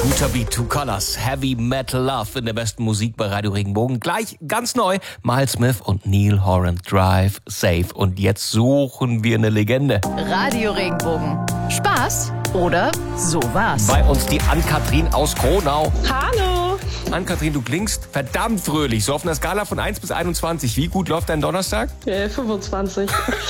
Guter Beat, Two Colors, Heavy Metal Love in der besten Musik bei Radio Regenbogen. Gleich ganz neu, Miles Smith und Neil Horan, Drive Safe. Und jetzt suchen wir eine Legende. Radio Regenbogen. Spaß oder sowas? Bei uns die Ann-Kathrin aus Kronau. Hallo. Ann-Kathrin, du klingst verdammt fröhlich. So auf einer Skala von 1 bis 21. Wie gut läuft dein Donnerstag? 25.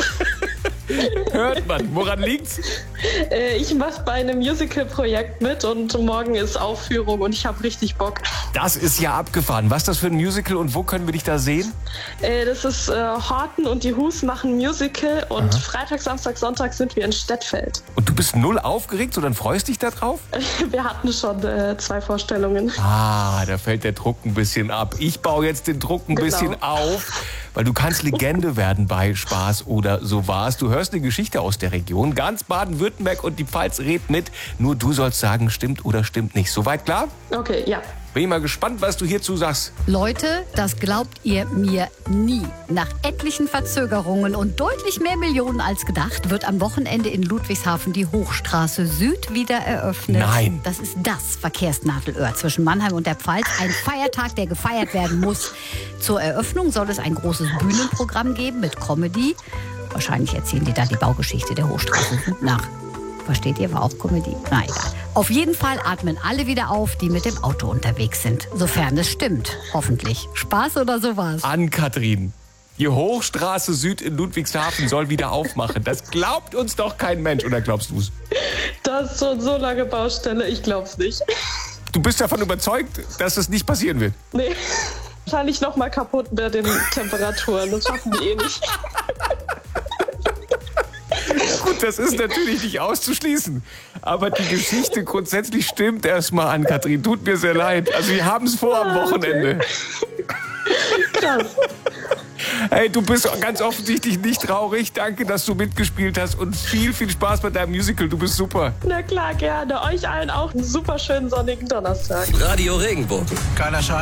Hört man. Woran liegt's? Ich mache bei einem Musical-Projekt mit und morgen ist Aufführung und ich habe richtig Bock. Das ist ja abgefahren. Was ist das für ein Musical und wo können wir dich da sehen? Das ist Horten und die Hus machen Musical und Freitag, Samstag, Sonntag sind wir in Stettfeld. Und du bist null aufgeregt, sondern freust dich da drauf? Wir hatten schon 2 Vorstellungen. Ah, da fällt der Druck ein bisschen ab. Ich baue jetzt den Druck ein bisschen auf, weil du kannst Legende werden bei Spaß oder so war's. Du hörst eine Geschichte aus der Region. Ganz Baden-Württemberg und die Pfalz redet mit. Nur du sollst sagen, stimmt oder stimmt nicht. Soweit klar? Okay, ja. Bin ich mal gespannt, was du hierzu sagst. Leute, das glaubt ihr mir nie. Nach etlichen Verzögerungen und deutlich mehr Millionen als gedacht, wird am Wochenende in Ludwigshafen die Hochstraße Süd wieder eröffnet. Nein. Das ist das Verkehrsnadelöhr zwischen Mannheim und der Pfalz. Ein Feiertag, der gefeiert werden muss. Zur Eröffnung soll es ein großes Bühnenprogramm geben mit Comedy. Wahrscheinlich erzählen die da die Baugeschichte der Hochstraße Süd nach. Versteht ihr, war auch Comedy. Na egal. Auf jeden Fall atmen alle wieder auf, die mit dem Auto unterwegs sind. Sofern es stimmt. Hoffentlich. Spaß oder sowas? Ann-Kathrin, die Hochstraße Süd in Ludwigshafen soll wieder aufmachen. Das glaubt uns doch kein Mensch. Oder glaubst du's? Das ist schon so lange Baustelle, ich glaub's nicht. Du bist davon überzeugt, dass es nicht passieren wird? Nee. Wahrscheinlich noch mal kaputt bei den Temperaturen. Das schaffen die eh nicht. Gut, das ist natürlich nicht auszuschließen. Aber die Geschichte grundsätzlich stimmt erstmal, Ann-Kathrin. Tut mir sehr leid. Also wir haben es vor am Wochenende. Krass. Hey, du bist ganz offensichtlich nicht traurig. Danke, dass du mitgespielt hast und viel, viel Spaß bei deinem Musical. Du bist super. Na klar, gerne. Euch allen auch einen super schönen sonnigen Donnerstag. Radio Regenbogen. Geiler Scheiß.